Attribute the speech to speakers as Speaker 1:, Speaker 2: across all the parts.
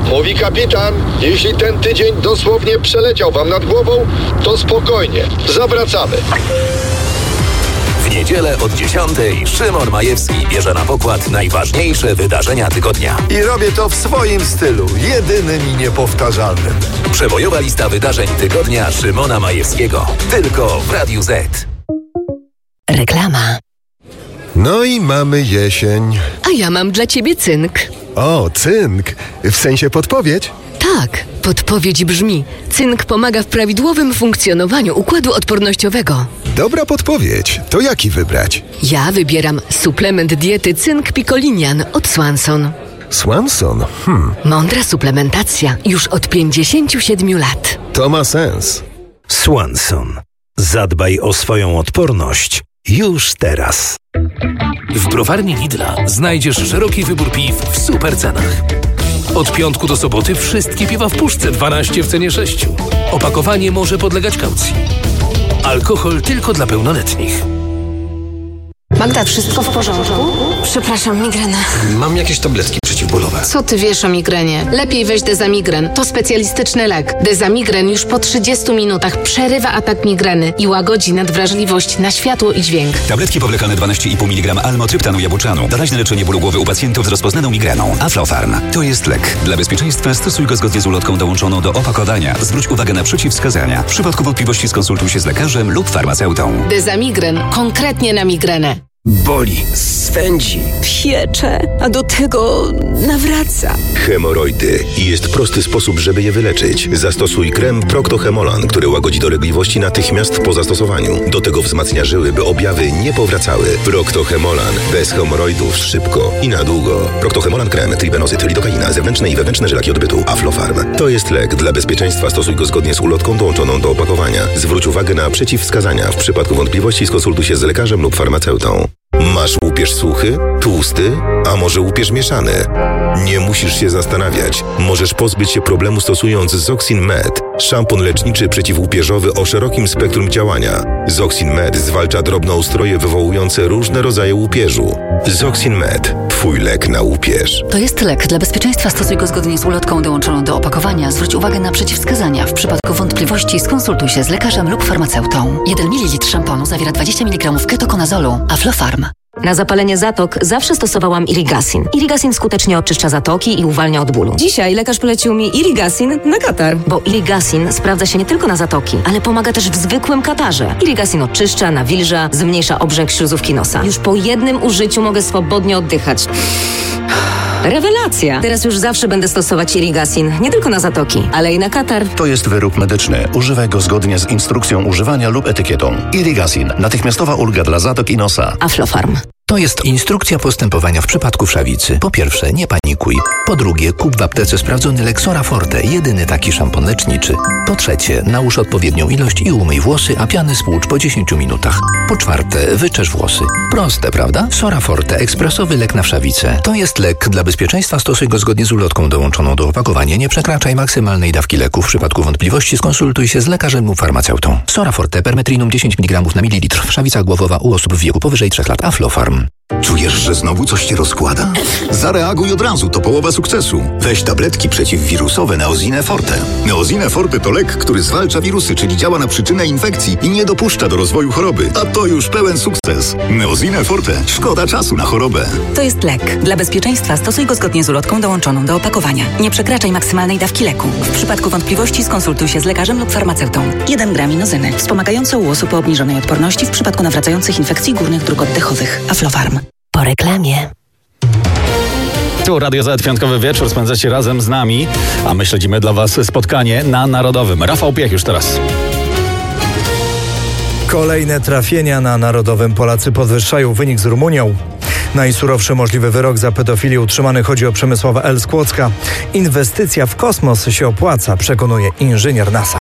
Speaker 1: Mówi kapitan, jeśli ten tydzień dosłownie przeleciał wam nad głową, to spokojnie, zawracamy.
Speaker 2: W niedzielę od 10:00 Szymon Majewski bierze na pokład najważniejsze wydarzenia tygodnia.
Speaker 3: I robię to w swoim stylu, jedynym i niepowtarzalnym.
Speaker 2: Przebojowa lista wydarzeń tygodnia Szymona Majewskiego. Tylko w Radiu Z.
Speaker 4: Reklama.
Speaker 3: No i mamy jesień.
Speaker 4: A ja mam dla ciebie cynk.
Speaker 3: O, cynk. W sensie podpowiedź?
Speaker 4: Tak, podpowiedź brzmi: cynk pomaga w prawidłowym funkcjonowaniu układu odpornościowego.
Speaker 3: Dobra podpowiedź. To jaki wybrać?
Speaker 4: Ja wybieram suplement diety cynk Picolinian od Swanson.
Speaker 3: Swanson?
Speaker 4: Mądra suplementacja już od 57 lat.
Speaker 3: To ma sens.
Speaker 5: Swanson. Zadbaj o swoją odporność już teraz.
Speaker 2: W browarni Lidla znajdziesz szeroki wybór piw w super cenach. Od piątku do soboty wszystkie piwa w puszce 12 w cenie 6. Opakowanie może podlegać kaucji. Alkohol tylko dla pełnoletnich.
Speaker 6: Magda, wszystko w porządku? Przepraszam, migrena.
Speaker 7: Mam jakieś tabletki przeciwbólowe.
Speaker 6: Co ty wiesz o migrenie? Lepiej weź Dezamigren. To specjalistyczny lek. Dezamigren już po 30 minutach przerywa atak migreny i łagodzi nadwrażliwość na światło i dźwięk.
Speaker 8: Tabletki powlekane 12,5 mg almotryptanu jabłczanu. Doraźne leczenie bólu głowy u pacjentów z rozpoznaną migreną. Aflofarm. To jest lek. Dla bezpieczeństwa stosuj go zgodnie z ulotką dołączoną do opakowania. Zwróć uwagę na przeciwwskazania. W przypadku wątpliwości skonsultuj się z lekarzem lub farmaceutą.
Speaker 6: Dezamigren. Konkretnie na migrenę.
Speaker 7: Boli, swędzi,
Speaker 9: piecze, a do tego nawraca.
Speaker 10: Hemoroidy. I jest prosty sposób, żeby je wyleczyć. Zastosuj krem Procto-Hemolan, który łagodzi dolegliwości natychmiast po zastosowaniu. Do tego wzmacnia żyły, by objawy nie powracały. Procto-Hemolan. Bez hemoroidów szybko i na długo. Procto-Hemolan krem, tribenozyt, lidokaina, zewnętrzne i wewnętrzne żylaki odbytu. Aflofarm. To jest lek. Dla bezpieczeństwa stosuj go zgodnie z ulotką dołączoną do opakowania. Zwróć uwagę na przeciwwskazania. W przypadku wątpliwości skonsultuj się z lekarzem lub farmaceutą. Masz łupież suchy, tłusty, a może łupież mieszany? Nie musisz się zastanawiać. Możesz pozbyć się problemu stosując Zoxin Med. Szampon leczniczy przeciwłupieżowy o szerokim spektrum działania. Zoxin Med zwalcza drobnoustroje wywołujące różne rodzaje łupieżu. Zoxin Med. Twój lek na łupież.
Speaker 11: To jest lek. Dla bezpieczeństwa stosuj go zgodnie z ulotką dołączoną do opakowania. Zwróć uwagę na przeciwwskazania. W przypadku wątpliwości skonsultuj się z lekarzem lub farmaceutą. 1 ml szamponu zawiera 20 mg ketokonazolu. Aflofarm.
Speaker 9: Na zapalenie zatok zawsze stosowałam Irigasin. Irigasin skutecznie oczyszcza zatoki i uwalnia od bólu. Dzisiaj lekarz polecił mi Irigasin na katar. Bo Irigasin sprawdza się nie tylko na zatoki, ale pomaga też w zwykłym katarze. Irigasin oczyszcza, nawilża, zmniejsza obrzęk śluzówki nosa. Już po jednym użyciu mogę swobodnie oddychać. Rewelacja! Teraz już zawsze będę stosować Irigasin. Nie tylko na zatoki, ale i na katar.
Speaker 12: To jest wyrób medyczny. Używaj go zgodnie z instrukcją używania lub etykietą. Irigasin. Natychmiastowa ulga dla zatok i nosa.
Speaker 9: Aflofarm.
Speaker 13: To jest instrukcja postępowania w przypadku wszawicy. Po pierwsze, nie panikuj. Po drugie, kup w aptece sprawdzony lek Sora Forte, jedyny taki szampon leczniczy. Po trzecie, nałóż odpowiednią ilość i umyj włosy, a piany spłucz po 10 minutach. Po czwarte, wyczesz włosy. Proste, prawda? Sora Forte, ekspresowy lek na wszawicę. To jest lek. Dla bezpieczeństwa stosuj go zgodnie z ulotką dołączoną do opakowania. Nie przekraczaj maksymalnej dawki leku. W przypadku wątpliwości skonsultuj się z lekarzem lub farmaceutą. Sora Forte, permetrinum 10 mg na mililitr. Wszawica głowowa u osób w wieku powyżej 3 lat. Aflofarm.
Speaker 14: Czujesz, że znowu coś się rozkłada? Zareaguj od razu, to połowa sukcesu. Weź tabletki przeciwwirusowe Neosine Forte. Neosine Forte to lek, który zwalcza wirusy, czyli działa na przyczynę infekcji i nie dopuszcza do rozwoju choroby. A to już pełen sukces. Neosine Forte. Szkoda czasu na chorobę.
Speaker 11: To jest lek. Dla bezpieczeństwa stosuj go zgodnie z ulotką dołączoną do opakowania. Nie przekraczaj maksymalnej dawki leku. W przypadku wątpliwości skonsultuj się z lekarzem lub farmaceutą. 1 gram inozyny. Wspomagające u osób o obniżonej odporności w przypadku nawracających infekcji górnych dróg oddechowych. Aflofarm.
Speaker 4: Po reklamie.
Speaker 15: Tu Radio Z, piątkowy wieczór, spędzacie razem z nami, a my śledzimy dla Was spotkanie na Narodowym. Rafał Piech już teraz.
Speaker 16: Kolejne trafienia na Narodowym. Polacy podwyższają wynik z Rumunią. Najsurowszy możliwy wyrok za pedofilię utrzymany. Chodzi o Przemysława L. z Kłodzka. Inwestycja w kosmos się opłaca, przekonuje inżynier NASA.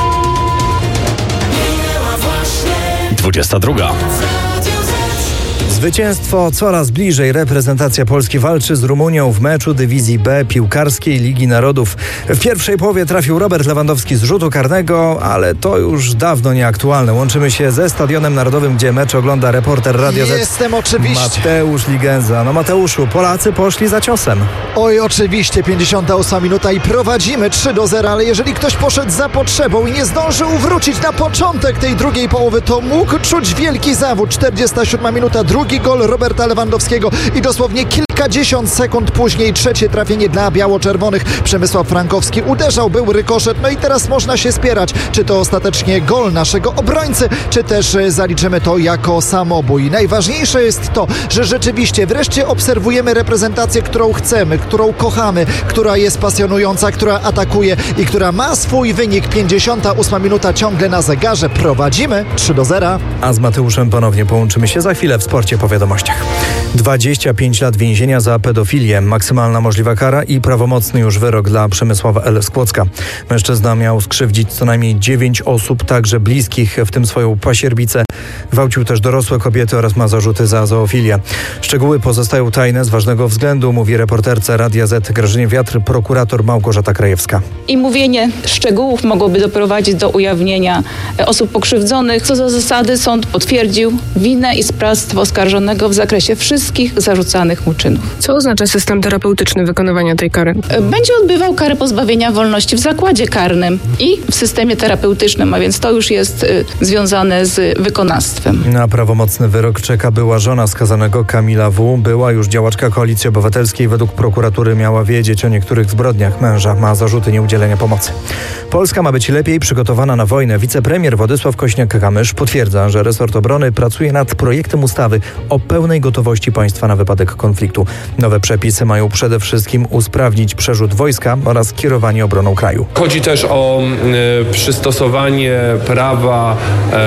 Speaker 15: 22.
Speaker 16: Zwycięstwo coraz bliżej. Reprezentacja Polski walczy z Rumunią w meczu dywizji B piłkarskiej Ligi Narodów. W pierwszej połowie trafił Robert Lewandowski z rzutu karnego, ale to już dawno nieaktualne. Łączymy się ze Stadionem Narodowym, gdzie mecz ogląda reporter Radia Z.
Speaker 17: Jestem oczywiście.
Speaker 16: Mateusz Ligenza. No Mateuszu, Polacy poszli za ciosem.
Speaker 17: Oj, oczywiście, 58 minuta i prowadzimy 3-0, ale jeżeli ktoś poszedł za potrzebą i nie zdążył wrócić na początek tej drugiej połowy, to mógł czuć wielki zawód. 47 minuta, drugi gol Roberta Lewandowskiego i dosłownie kilkadziesiąt sekund później trzecie trafienie dla biało-czerwonych. Przemysław Frankowski uderzał, był rykoszet, no i teraz można się spierać, czy to ostatecznie gol naszego obrońcy, czy też zaliczymy to jako samobój. Najważniejsze jest to, że rzeczywiście wreszcie obserwujemy reprezentację, którą chcemy, którą kochamy, która jest pasjonująca, która atakuje i która ma swój wynik. 58 minuta ciągle na zegarze. Prowadzimy 3-0.
Speaker 16: A z Mateuszem ponownie połączymy się za chwilę w Sporcie po wiadomościach. 25 lat więzienia za pedofilię, maksymalna możliwa kara i prawomocny już wyrok dla Przemysława L. z Kłodzka. Mężczyzna miał skrzywdzić co najmniej 9 osób, także bliskich, w tym swoją pasierbicę. Gwałcił też dorosłe kobiety oraz ma zarzuty za zoofilię. Szczegóły pozostają tajne z ważnego względu, mówi reporterce Radia Z Grażynie Wiatr prokurator Małgorzata Krajewska.
Speaker 18: I mówienie szczegółów mogłoby doprowadzić do ujawnienia osób pokrzywdzonych. Co za zasady sąd potwierdził winę i sprawstwo oskarżonego w zakresie wszystkich zarzucanych mu czynów.
Speaker 19: Co oznacza system terapeutyczny wykonywania tej kary?
Speaker 18: Będzie odbywał karę pozbawienia wolności w zakładzie karnym i w systemie terapeutycznym, a więc to już jest związane z wykonawstwem.
Speaker 16: Na prawomocny wyrok czeka była żona skazanego Kamila W. Była już działaczka Koalicji Obywatelskiej. Według prokuratury miała wiedzieć o niektórych zbrodniach męża. Ma zarzuty nieudzielenia pomocy. Polska ma być lepiej przygotowana na wojnę. Wicepremier Władysław Kośniak-Kamysz potwierdza, że resort obrony pracuje nad projektem ustawy o pełnej gotowości państwa na wypadek konfliktu. Nowe przepisy mają przede wszystkim usprawnić przerzut wojska oraz kierowanie obroną kraju.
Speaker 20: Chodzi też o przystosowanie prawa,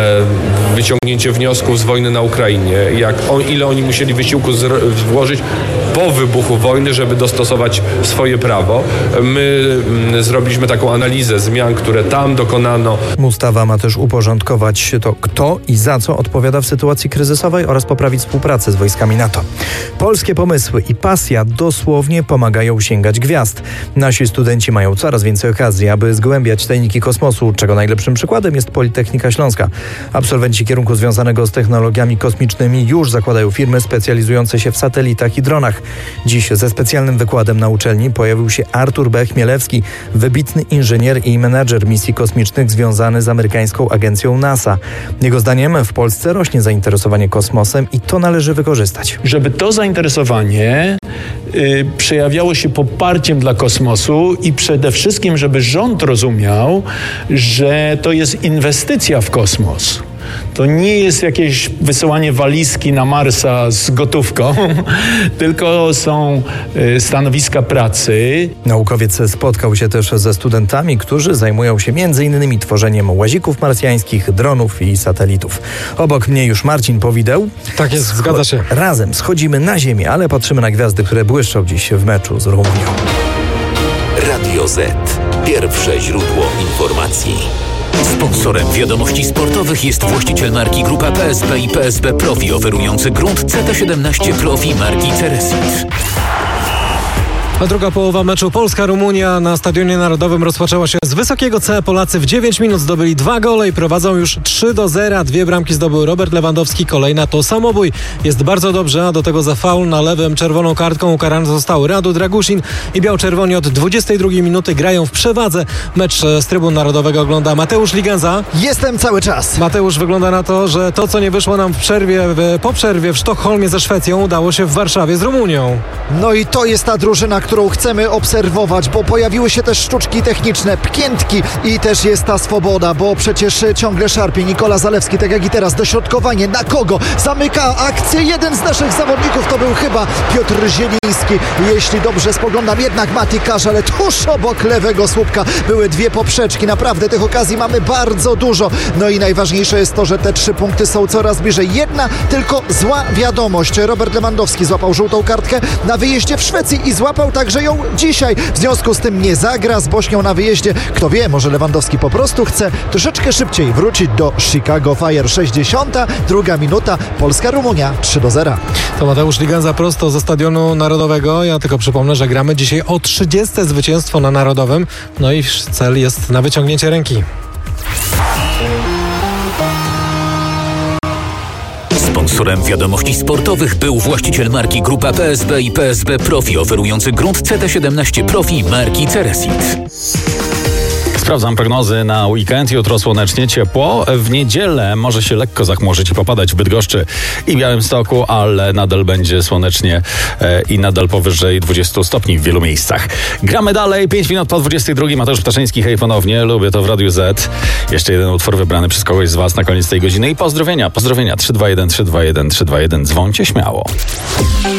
Speaker 20: wyciągnięcie wniosków z wojny na Ukrainie. Ile oni musieli wysiłku włożyć po wybuchu wojny, żeby dostosować swoje prawo. My zrobiliśmy taką analizę zmian, które tam dokonano.
Speaker 16: Ustawa ma też uporządkować to, kto i za co odpowiada w sytuacji kryzysowej oraz poprawić współpracę z wojskami NATO. Polskie pomysły i pasja dosłownie pomagają sięgać gwiazd. Nasi studenci mają coraz więcej okazji, aby zgłębiać tajniki kosmosu, czego najlepszym przykładem jest Politechnika Śląska. Absolwenci kierunku związanego z technologiami kosmicznymi już zakładają firmy specjalizujące się w satelitach i dronach. Dziś ze specjalnym wykładem na uczelni pojawił się Artur B. Chmielewski, wybitny inżynier i menadżer misji kosmicznych związany z amerykańską agencją NASA. Jego zdaniem w Polsce rośnie zainteresowanie kosmosem i to należy wykorzystać.
Speaker 21: Żeby to zainteresowanie przejawiało się poparciem dla kosmosu i przede wszystkim, żeby rząd rozumiał, że to jest inwestycja w kosmos. To nie jest jakieś wysyłanie walizki na Marsa z gotówką, tylko są stanowiska pracy.
Speaker 16: Naukowiec spotkał się też ze studentami, którzy zajmują się m.in. tworzeniem łazików marsjańskich, dronów i satelitów. Obok mnie już Marcin Powideł.
Speaker 22: Tak jest, zgadza się.
Speaker 16: Razem schodzimy na ziemię, ale patrzymy na gwiazdy, które błyszczą dziś w meczu z Rumunią.
Speaker 23: Radio Z. Pierwsze źródło informacji. Sponsorem wiadomości sportowych jest właściciel marki Grupa PSP i PSP Profi, oferujący grunt CT17 Profi marki Ceresit.
Speaker 22: A druga połowa meczu Polska-Rumunia na Stadionie Narodowym rozpoczęła się z wysokiego C. Polacy w 9 minut zdobyli 2 gole i prowadzą już 3-0. 2 bramki zdobył Robert Lewandowski, kolejna to samobój. Jest bardzo dobrze, a do tego za faul na lewym czerwoną kartką ukarany został Radu Dragusin i biał-czerwoni od 22 minuty grają w przewadze. Mecz z Trybun Narodowego ogląda Mateusz Ligenza.
Speaker 17: Jestem cały czas.
Speaker 22: Mateusz, wygląda na to, że to, co nie wyszło nam po przerwie w Sztokholmie ze Szwecją, udało się w Warszawie z Rumunią.
Speaker 17: No i to jest ta drużyna, którą chcemy obserwować, bo pojawiły się też sztuczki techniczne, pkiętki i też jest ta swoboda, bo przecież ciągle szarpie Nikola Zalewski, tak jak i teraz. Dośrodkowanie na kogo? Zamyka akcję jeden z naszych zawodników, to był chyba Piotr Zieliński. Jeśli dobrze spoglądam, jednak Mati Kasz, ale tuż obok lewego słupka były 2 poprzeczki. Naprawdę tych okazji mamy bardzo dużo. No i najważniejsze jest to, że te 3 punkty są coraz bliżej. Jedna tylko zła wiadomość. Robert Lewandowski złapał żółtą kartkę na wyjeździe w Szwecji i złapał także ją dzisiaj. W związku z tym nie zagra z Bośnią na wyjeździe. Kto wie, może Lewandowski po prostu chce troszeczkę szybciej wrócić do Chicago Fire. 62 minuta, Polska-Rumunia 3-0.
Speaker 22: To Mateusz Ligenza prosto ze Stadionu Narodowego. Ja tylko przypomnę, że gramy dzisiaj o 30. zwycięstwo na Narodowym. No i cel jest na wyciągnięcie ręki.
Speaker 23: Sponsorem wiadomości sportowych był właściciel marki Grupa PSB i PSB Profi, oferujący grunt CT17 Profi marki Ceresit.
Speaker 15: Sprawdzam prognozy na weekend. Jutro słonecznie, ciepło. W niedzielę może się lekko zachmurzyć i popadać w Bydgoszczy i Białymstoku, ale nadal będzie słonecznie i nadal powyżej 20 stopni w wielu miejscach. Gramy dalej. 5 minut po 22. Mateusz Ptaszyński, hej ponownie. Lubię to w Radiu Z. Jeszcze jeden utwór wybrany przez kogoś z Was na koniec tej godziny. I pozdrowienia. 321 321 321. Dzwońcie śmiało.